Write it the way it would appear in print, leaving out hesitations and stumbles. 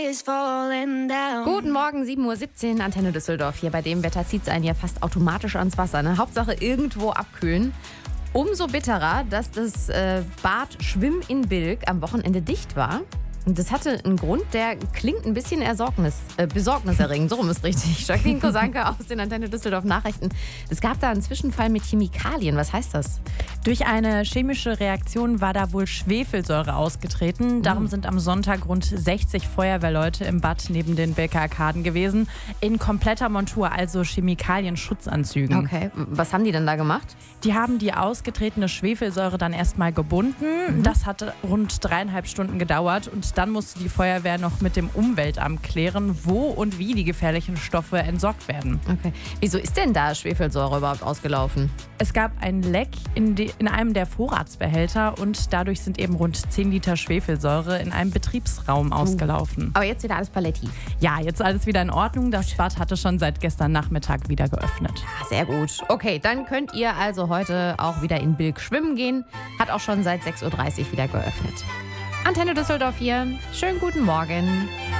Guten Morgen, 7:17 Uhr, Antenne Düsseldorf. Hier bei dem Wetter zieht es einen ja fast automatisch ans Wasser. Ne? Hauptsache irgendwo abkühlen. Umso bitterer, dass das Bad Schwimm in Bilk am Wochenende dicht war. Und das hatte einen Grund, der klingt ein bisschen besorgniserregend. So rum ist richtig. Jacqueline Kosanke aus den Antenne Düsseldorf Nachrichten. Es gab da einen Zwischenfall mit Chemikalien. Was heißt das? Durch eine chemische Reaktion war da wohl Schwefelsäure ausgetreten. Darum sind am Sonntag rund 60 Feuerwehrleute im Bad neben den Bilker Arkaden gewesen. In kompletter Montur, also Chemikalien-Schutzanzügen. Okay, was haben die denn da gemacht? Die haben die ausgetretene Schwefelsäure dann erstmal gebunden. Das hatte rund 3,5 Stunden gedauert und dann musste die Feuerwehr noch mit dem Umweltamt klären, wo und wie die gefährlichen Stoffe entsorgt werden. Okay. Wieso ist denn da Schwefelsäure überhaupt ausgelaufen? Es gab ein Leck in einem der Vorratsbehälter und dadurch sind eben rund 10 Liter Schwefelsäure in einem Betriebsraum ausgelaufen. Aber jetzt wieder alles paletti. Ja, jetzt alles wieder in Ordnung. Das Bad hatte schon seit gestern Nachmittag wieder geöffnet. Sehr gut. Okay, dann könnt ihr also heute auch wieder in Bilk schwimmen gehen. Hat auch schon seit 6:30 Uhr wieder geöffnet. Antenne Düsseldorf hier. Schönen guten Morgen.